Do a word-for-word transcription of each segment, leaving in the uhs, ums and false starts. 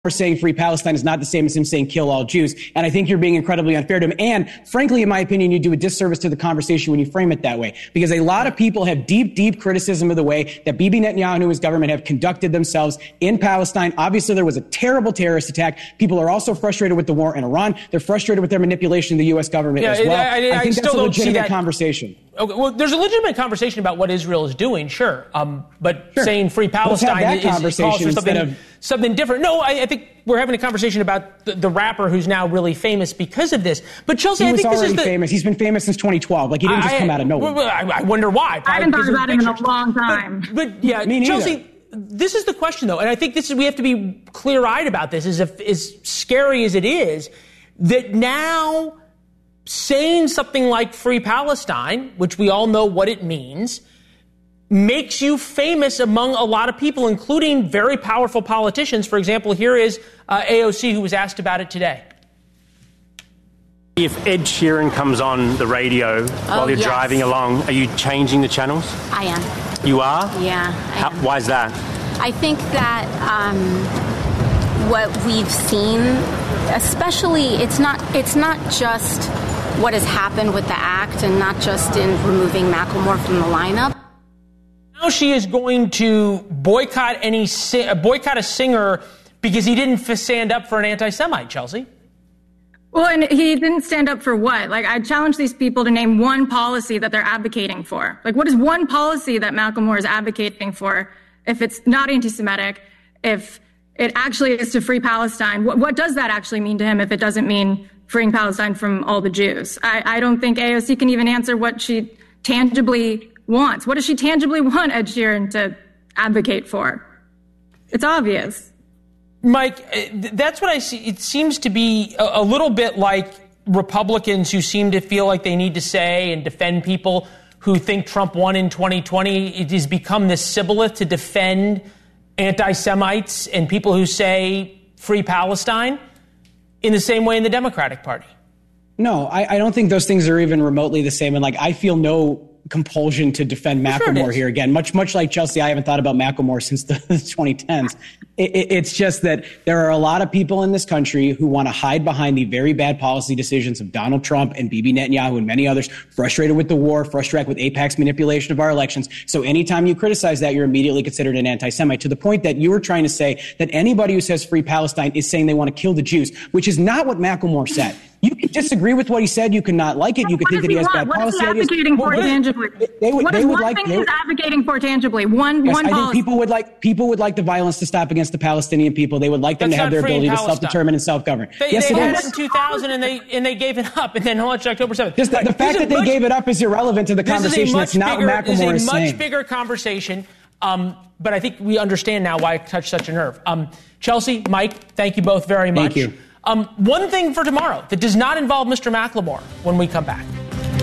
saying free Palestine is not the same as him saying kill all Jews. And I think you're being incredibly unfair to him. And frankly, in my opinion, you do a disservice to the conversation when you frame it that way. Because a lot of people have deep, deep criticism of the way that Bibi Netanyahu and his government have conducted themselves in Palestine. Obviously, there was a terrible terrorist attack. People are also frustrated with the war in Iran. They're frustrated with their manipulation of the U S government yeah, as well. I, I, I think I that's a legitimate that. conversation. Okay, well, there's a legitimate conversation about what Israel is doing, sure. Um, but sure. saying free Palestine is, is calls for something, of, something different. No, I, I think we're having a conversation about the, the rapper who's now really famous because of this. But Chelsea, he I think was this is already the, famous. He's been famous since twenty twelve. Like he didn't I, just come out of nowhere. Well, I, I wonder why. I haven't thought about him in a long time. But, but yeah, Me Chelsea. neither. This is the question, though, and I think this is we have to be clear-eyed about this. As if, as scary as it is, that now saying something like free Palestine, which we all know what it means, makes you famous among a lot of people, including very powerful politicians. For example, here is uh, A O C, who was asked about it today. If Ed Sheeran comes on the radio oh, while you're yes. driving along, are you changing the channels? I am. You are? Yeah. I How, am. Why is that? I think that um, what we've seen, especially, it's not it's not just what has happened with the act and not just in removing Macklemore from the lineup. Now she is going to boycott any boycott a singer because he didn't stand up for an anti-Semite, Chelsea. Well, and he didn't stand up for what? Like, I challenge these people to name one policy that they're advocating for. Like, what is one policy that Macklemore is advocating for if it's not anti-Semitic, if it actually is to free Palestine? What, what does that actually mean to him if it doesn't mean freeing Palestine from all the Jews? I, I don't think A O C can even answer what she tangibly wants. What does she tangibly want Ed Sheeran to advocate for? It's obvious. Mike, that's what I see. It seems to be a, a little bit like Republicans who seem to feel like they need to say and defend people who think Trump won in twenty twenty. It has become this shibboleth to defend anti-Semites and people who say free Palestine in the same way in the Democratic Party. No, I, I don't think those things are even remotely the same. And like, I feel no compulsion to defend Macklemore sure here again. Much, much like Chelsea, I haven't thought about Macklemore since the twenty tens. It, it, it's just that there are a lot of people in this country who want to hide behind the very bad policy decisions of Donald Trump and Bibi Netanyahu and many others, frustrated with the war, frustrated with AIPAC's manipulation of our elections. So anytime you criticize that, you're immediately considered an anti-Semite, to the point that you were trying to say that anybody who says free Palestine is saying they want to kill the Jews, which is not what Macklemore said. You can disagree with what he said. You can not like it. You can think that he has bad policy ideas. What is he advocating for tangibly? They would, what they is would one like, thing they, he's advocating for tangibly? One, yes, one I policy. think people would like people would like the violence to stop against the Palestinian people. They would like them That's to have their ability to self-determine and self-govern. They, yes, they it had is. it in two thousand, and they and they gave it up, and then launched October seventh. Just the, the fact that they much, gave it up is irrelevant to the conversation. That's not bigger, what Macklemore is saying. This is a much bigger conversation, um, but I think we understand now why it touched such a nerve. Um, Chelsea, Mike, thank you both very much. Thank you. Um, one thing for tomorrow that does not involve Mister Macklemore when we come back.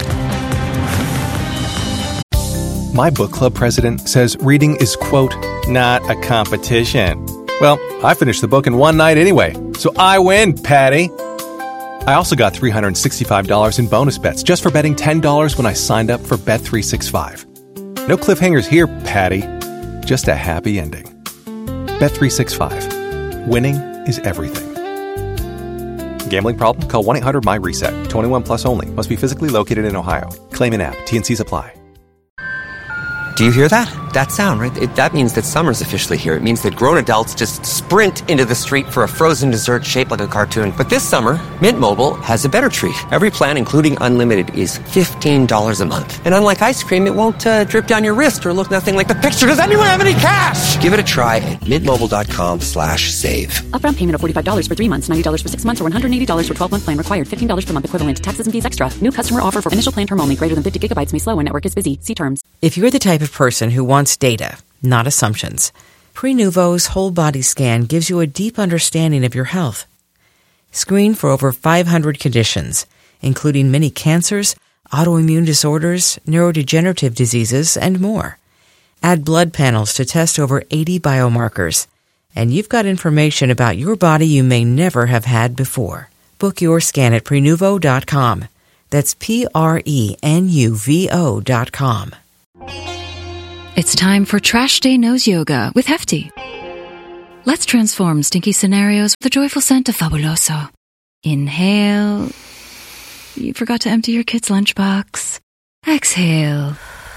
My book club president says reading is, quote, not a competition. Well, I finished the book in one night anyway, so I win, Patty. I also got three hundred sixty-five dollars in bonus bets just for betting ten dollars when I signed up for Bet three sixty-five. No cliffhangers here, Patty. Just a happy ending. Bet three sixty-five. Winning is everything. Gambling problem? Call one eight hundred my reset. twenty-one plus only. Must be physically located in Ohio. Claim in app. T N Cs apply. Do you hear that? That sound, right? It, that means that summer's officially here. It means that grown adults just sprint into the street for a frozen dessert shaped like a cartoon. But this summer, Mint Mobile has a better treat. Every plan, including unlimited, is fifteen dollars a month. And unlike ice cream, it won't uh, drip down your wrist or look nothing like the picture. Does anyone have any cash? Give it a try at mintmobile.com slash save. Upfront payment of forty-five dollars for three months, ninety dollars for six months, or one hundred eighty dollars for twelve-month plan required. fifteen dollars per month equivalent to taxes and fees extra. New customer offer for initial plan term only. Greater than fifty gigabytes may slow when network is busy. See terms. If you're the type of person who wants data, not assumptions, Prenuvo's whole body scan gives you a deep understanding of your health. Screen for over five hundred conditions, including many cancers, autoimmune disorders, neurodegenerative diseases, and more. Add blood panels to test over eighty biomarkers, and you've got information about your body you may never have had before. Book your scan at Prenuvo dot com. That's P R E N U V O dot com. It's time for Trash Day Nose Yoga with Hefty. Let's transform stinky scenarios with the joyful scent of Fabuloso. Inhale. You forgot to empty your kid's lunchbox. Exhale.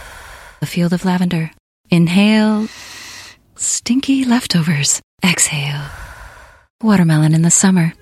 A field of lavender. Inhale. Stinky leftovers. Exhale. Watermelon in the summer.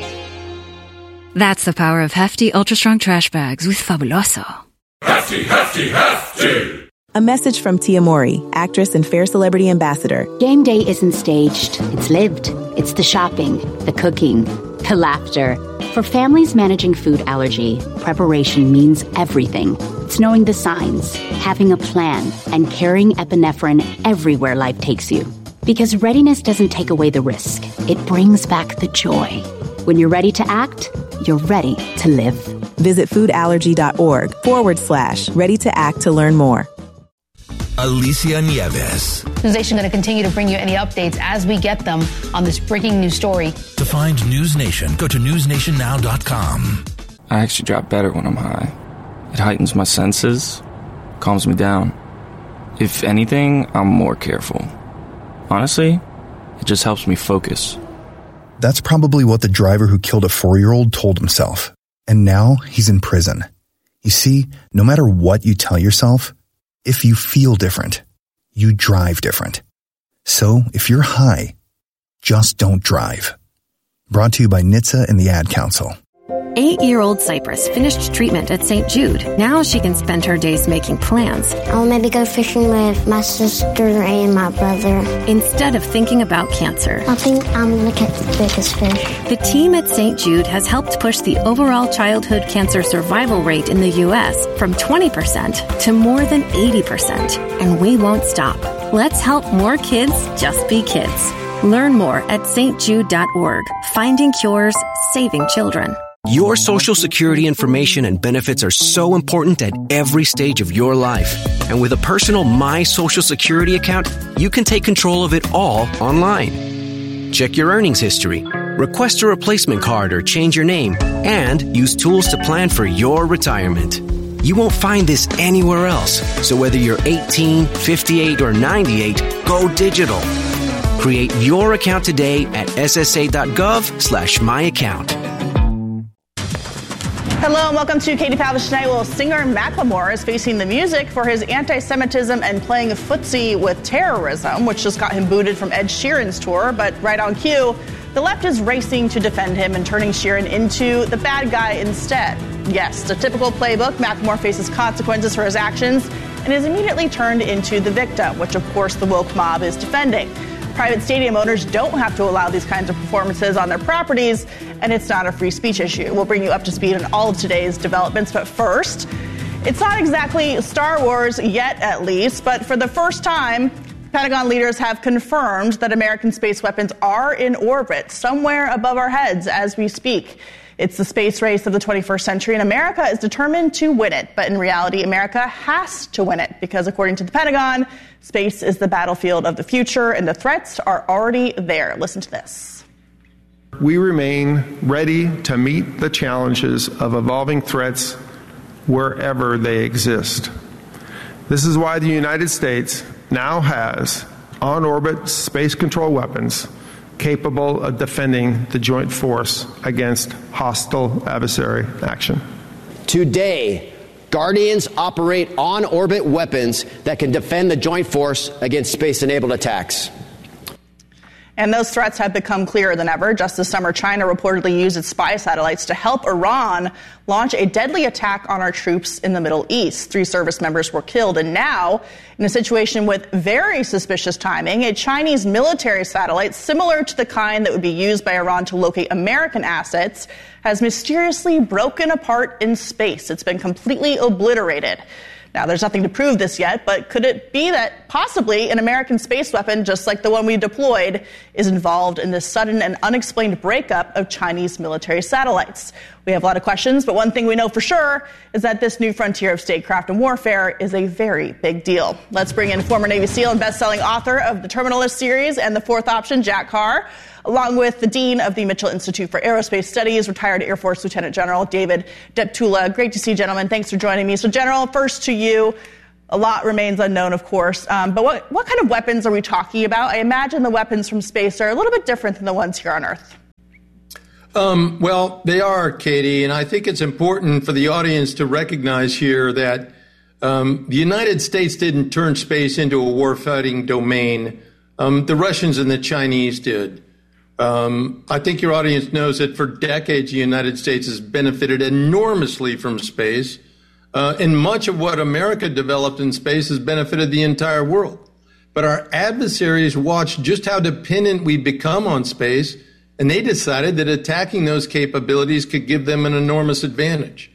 That's the power of hefty, ultra-strong trash bags with Fabuloso. Hefty, hefty, hefty! A message from Tia Mori, actress and Fair Celebrity Ambassador. Game day isn't staged. It's lived. It's the shopping, the cooking, the laughter. For families managing food allergy, preparation means everything. It's knowing the signs, having a plan, and carrying epinephrine everywhere life takes you. Because readiness doesn't take away the risk. It brings back the joy. When you're ready to act, you're ready to live. Visit foodallergy.org forward slash ready to act to learn more. Alicia Nieves. News Nation going to continue to bring you any updates as we get them on this breaking news story. To find News Nation, go to news nation now dot com. I actually drop better when I'm high. It heightens my senses, calms me down. If anything, I'm more careful. Honestly, it just helps me focus. That's probably what the driver who killed a four-year-old told himself. And now he's in prison. You see, no matter what you tell yourself, if you feel different, you drive different. So if you're high, just don't drive. Brought to you by N H T S A and the Ad Council. Eight-year-old Cypress finished treatment at Saint Jude. Now she can spend her days making plans. I'll maybe go fishing with my sister and my brother. Instead of thinking about cancer. I think I'm going to catch the biggest fish. The team at Saint Jude has helped push the overall childhood cancer survival rate in the U S from twenty percent to more than eighty percent. And we won't stop. Let's help more kids just be kids. Learn more at s t jude dot org. Finding cures, saving children. Your Social Security information and benefits are so important at every stage of your life. And with a personal My Social Security account, you can take control of it all online. Check your earnings history, request a replacement card or change your name, and use tools to plan for your retirement. You won't find this anywhere else. So whether you're eighteen, fifty-eight, or ninety-eight, go digital. Create your account today at s s a dot gov slash my account. Hello and welcome to Katie Pavlich Tonight. Well, singer Macklemore is facing the music for his anti-Semitism and playing footsie with terrorism, which just got him booted from Ed Sheeran's tour. But right on cue, the left is racing to defend him and turning Sheeran into the bad guy instead. Yes, the typical playbook. Macklemore faces consequences for his actions and is immediately turned into the victim, which of course the woke mob is defending. Private stadium owners don't have to allow these kinds of performances on their properties, and it's not a free speech issue. We'll bring you up to speed on all of today's developments, but first, it's not exactly Star Wars yet, at least, but for the first time, Pentagon leaders have confirmed that American space weapons are in orbit somewhere above our heads as we speak. It's the space race of the twenty-first century, and America is determined to win it. But in reality, America has to win it because, according to the Pentagon, space is the battlefield of the future, and the threats are already there. Listen to this. We remain ready to meet the challenges of evolving threats wherever they exist. This is why the United States now has on-orbit space control weapons capable of defending the joint force against hostile adversary action. Today, Guardians operate on-orbit weapons that can defend the joint force against space-enabled attacks. And those threats have become clearer than ever. Just this summer, China reportedly used its spy satellites to help Iran launch a deadly attack on our troops in the Middle East. Three service members were killed. And now, in a situation with very suspicious timing, a Chinese military satellite similar to the kind that would be used by Iran to locate American assets has mysteriously broken apart in space. It's been completely obliterated. Now, there's nothing to prove this yet, but could it be that possibly an American space weapon, just like the one we deployed, is involved in this sudden and unexplained breakup of Chinese military satellites? We have a lot of questions, but one thing we know for sure is that this new frontier of statecraft and warfare is a very big deal. Let's bring in former Navy SEAL and best-selling author of the Terminalist series and The Fourth Option, Jack Carr, along with the Dean of the Mitchell Institute for Aerospace Studies, retired Air Force Lieutenant General David Deptula. Great to see you, gentlemen. Thanks for joining me. So, General, first to you. A lot remains unknown, of course. Um, but what, what kind of weapons are we talking about? I imagine the weapons from space are a little bit different than the ones here on Earth. Um, well, they are, Katie, and I think it's important for the audience to recognize here that um, the United States didn't turn space into a warfighting domain. Um, the Russians and the Chinese did. Um, I think your audience knows that for decades, the United States has benefited enormously from space. Uh, and much of what America developed in space has benefited the entire world. But our adversaries watched just how dependent we become on space, and they decided that attacking those capabilities could give them an enormous advantage.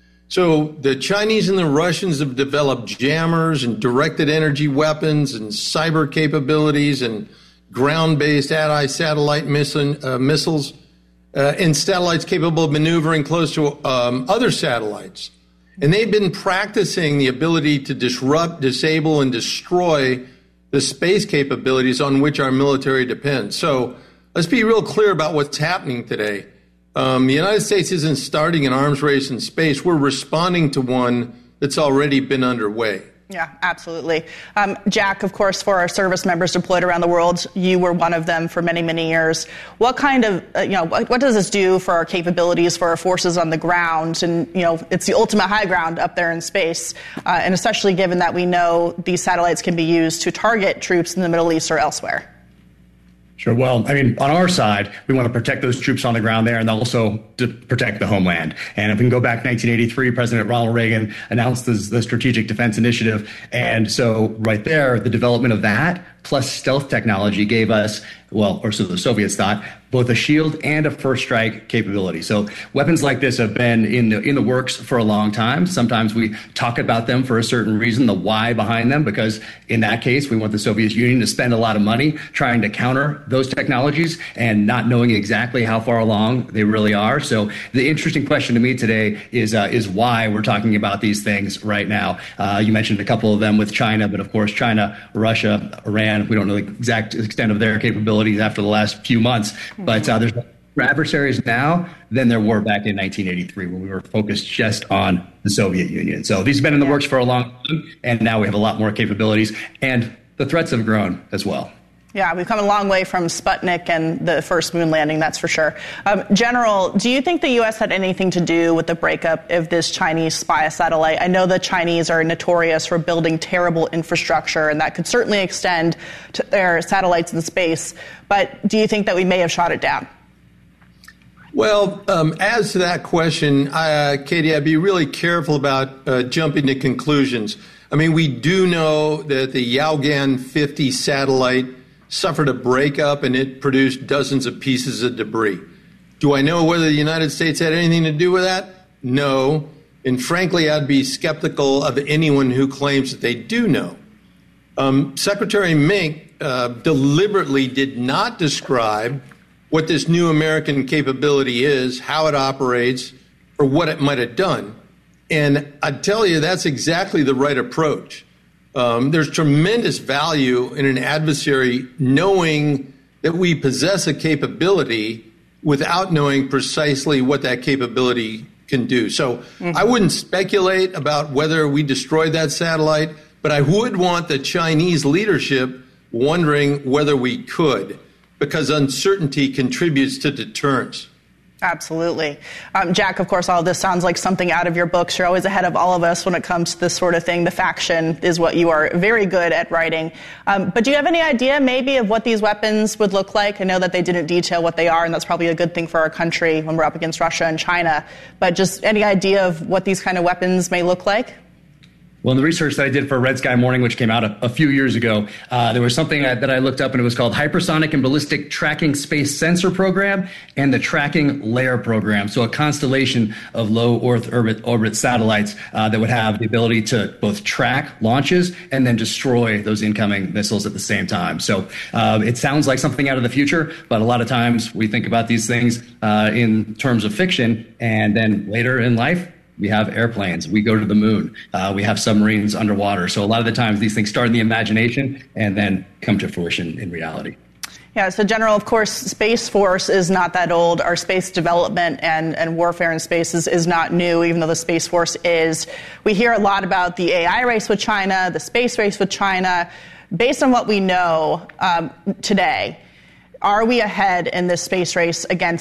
So the Chinese and the Russians have developed jammers and directed energy weapons and cyber capabilities and ground-based anti-satellite miss- uh, missiles uh, and satellites capable of maneuvering close to um, other satellites. And they've been practicing the ability to disrupt, disable, and destroy the space capabilities on which our military depends. So let's be real clear about what's happening today. Um, the United States isn't starting an arms race in space. We're responding to one that's already been underway. Yeah, absolutely. Um, Jack, of course, for our service members deployed around the world, you were one of them for many, many years. What kind of, uh, you know, what, what does this do for our capabilities, for our forces on the ground? And, you know, it's the ultimate high ground up there in space, uh, and especially given that we know these satellites can be used to target troops in the Middle East or elsewhere. Sure. Well, I mean, on our side, we want to protect those troops on the ground there and also to protect the homeland. And if we can go back to nineteen eighty-three, President Ronald Reagan announced this, the Strategic Defense Initiative. And so right there, the development of that plus stealth technology gave us, well, or so the Soviets thought, both a shield and a first strike capability. So weapons like this have been in the, in the works for a long time. Sometimes we talk about them for a certain reason, the why behind them, because in that case, we want the Soviet Union to spend a lot of money trying to counter those technologies and not knowing exactly how far along they really are. So the interesting question to me today is uh, is why we're talking about these things right now. Uh, you mentioned a couple of them with China, but of course, China, Russia, Iran, we don't know the exact extent of their capabilities after the last few months. But uh, there's more adversaries now than there were back in nineteen eighty-three when we were focused just on the Soviet Union. So these have been in the works for a long time, and now we have a lot more capabilities, and the threats have grown as well. Yeah, we've come a long way from Sputnik and the first moon landing, that's for sure. Um, General, do you think the U S had anything to do with the breakup of this Chinese spy satellite? I know the Chinese are notorious for building terrible infrastructure, and that could certainly extend to their satellites in space. But do you think that we may have shot it down? Well, um, as to that question, uh, Katie, I'd be really careful about uh, jumping to conclusions. I mean, we do know that the Yaogan fifty satellite suffered a breakup and it produced dozens of pieces of debris. Do I know whether the United States had anything to do with that? No. And frankly, I'd be skeptical of anyone who claims that they do know. Um, Secretary Mink uh, deliberately did not describe what this new American capability is, how it operates, or what it might have done. And I tell you, that's exactly the right approach. Um, there's tremendous value in an adversary knowing that we possess a capability without knowing precisely what that capability can do. So mm-hmm. I wouldn't speculate about whether we destroyed that satellite, but I would want the Chinese leadership wondering whether we could, because uncertainty contributes to deterrence. Absolutely. Um, Jack, of course, all of this sounds like something out of your books. You're always ahead of all of us when it comes to this sort of thing. The faction is what you are very good at writing. Um, but do you have any idea maybe of what these weapons would look like? I know that they didn't detail what they are, and that's probably a good thing for our country when we're up against Russia and China. But just any idea of what these kind of weapons may look like? Well, in the research that I did for Red Sky Morning, which came out a, a few years ago, uh, there was something that, that I looked up, and it was called Hypersonic and Ballistic Tracking Space Sensor Program and the Tracking Layer Program. So a constellation of low Earth orbit, orbit satellites uh, that would have the ability to both track launches and then destroy those incoming missiles at the same time. So uh, it sounds like something out of the future, but a lot of times we think about these things uh, in terms of fiction, and then later in life, we have airplanes. We go to the moon. Uh, we have submarines underwater. So a lot of the times these things start in the imagination and then come to fruition in reality. Yeah, so General, of course, Space Force is not that old. Our space development and, and warfare in space is, is not new, even though the Space Force is. We hear a lot about the A I race with China, the space race with China. Based on what we know um, today, are we ahead in this space race against